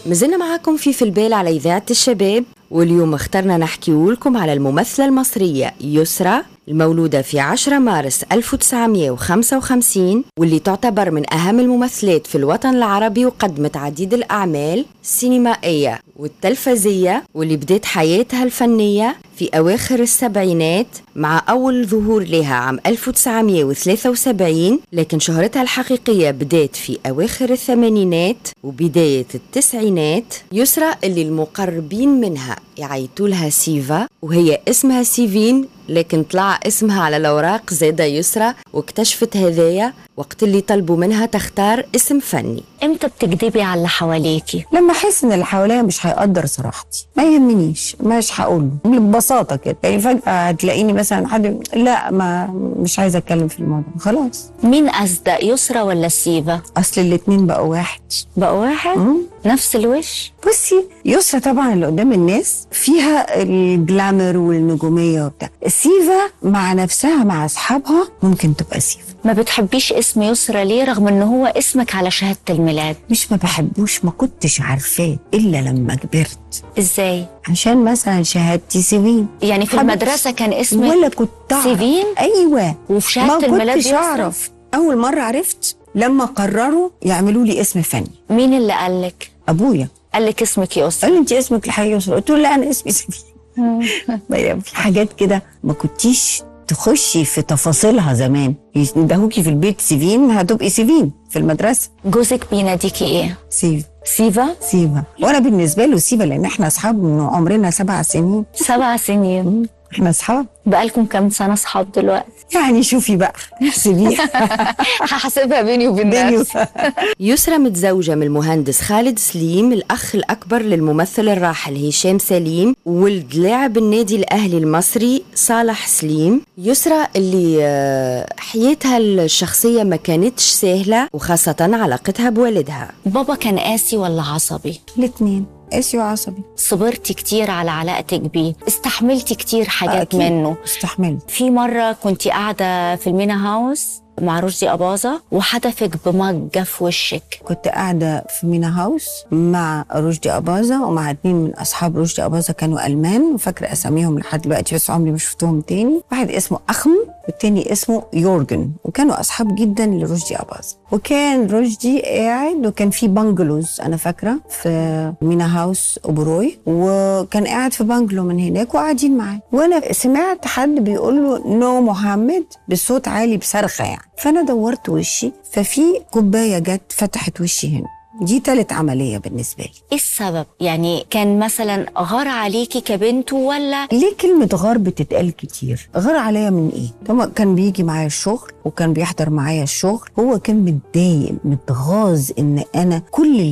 مازلنا معاكم في البال على إذاعة الشباب، واليوم اخترنا نحكيولكم على الممثلة المصرية يسرى المولودة في 10 مارس 1955، واللي تعتبر من أهم الممثلات في الوطن العربي، وقدمت عديد الأعمال السينمائية والتلفزية، واللي بدأت حياتها الفنية في أواخر السبعينات مع أول ظهور لها عام 1973، لكن شهرتها الحقيقية بدأت في أواخر الثمانينات وبداية التسعينات. يسرى اللي المقربين منها يعيطولها سيفا، وهي اسمها سيفين، لكن طلع اسمها على الأوراق زادة يسرى، واكتشفت هذايا وقت اللي طلبوا منها تختار اسم فني. امتى بتكدبي على اللي حواليكي؟ لما احس ان اللي حواليا مش هيقدر صراحتي، ما يهمنيش، مش هقول له ببساطه كده. يعني فجاه هتلاقيني مثلا حد لا مش عايزه اتكلم في الموضوع، خلاص. مين اصدق، يسرى ولا سيفا؟ اصل الاتنين بقوا واحد. بقوا واحد؟ نفس الوش؟ بصي، يسرى طبعا اللي قدام الناس فيها الجلامر والنجوميه وبتاع، سيفا مع نفسها مع اصحابها ممكن تبقى سيفا. ما بتحبيش اسم يسرى ليه رغم ان هو اسمك على شهاده الميلاد؟ مش ما بحبوش، ما كنتش عارفاه الا لما كبرت. ازاي؟ عشان مثلا شهادتي سيفين، يعني في المدرسه كان اسمك ولا كنت سيفين؟ ايوه، وفي شهاده الميلاد ما كنتش اعرف. اول مره عرفت لما قرروا يعملوا لي اسم فني. مين اللي قالك؟ ابويا قالك اسمك يسرى. قال لي انت اسمك الحقيقي يسرى؟ قلت له لا انا اسمي سيفين. في حاجات كده ما كنتيش تخشي في تفاصيلها زمان، يندهوكي في البيت سيفين هتبقي سيفين، في المدرسه جوزك بيناديكي ايه؟ سيفا. وانا بالنسبه له سيفا، لان احنا اصحاب من عمرنا 7 سنين. 7 سنين؟ احنا اصحاب. بقالكم كام سنه اصحاب دلوقتي؟ يعني شوفي بقى، سيبيها. هحاسبها بيني وبين نفسي. يسرى متزوجة من المهندس خالد سليم، الأخ الأكبر للممثل الراحل هشام سليم، ولد لاعب النادي الأهلي المصري صالح سليم. يسرى اللي حياتها الشخصية ما كانتش سهلة، وخاصة علاقتها بوالدها. بابا كان قاسي ولا عصبي؟ الاتنين، قاسي وعصبي. صبرتي كتير على علاقتك بيه؟ استحملتي كتير حاجات أكيد. منه؟ استحملت. في مرة كنتي قاعدة في المينا هاوس مع رشدي أباظة وحدفك بمجة في وشك. كنت قاعدة في مينا هاوس مع رشدي أباظة ومع 2 من أصحاب رشدي أباظة كانوا ألمان، فاكرة أساميهم لحد دلوقتي بس عمري ما شفتهم تاني. واحد اسمه أخم والتاني اسمه يورجن، وكانوا أصحاب جدا لرشدي أباظة. وكان رشدي قاعد وكان في بانجلوز أنا فاكرة في مينا هاوس أوبروي، وكان قاعد في بانجلو من هناك وقاعدين معاه، وأنا سمعت حد بيقول له نو محمد بصوت عالي بصرخة يعني. فأنا دورت وشي، ففي كوباية جت فتحت وشي هنا. دي 3 عملية بالنسبة لي. ايه السبب؟ يعني كان مثلا غار عليكي كبنته ولا؟ ليه كلمة غار بتتقال كتير؟ غار عليا من ايه؟ طبعا كان بيجي معايا الشغل وكان بيحضر معايا الشغل، هو كان متضايق متغاظ ان انا كل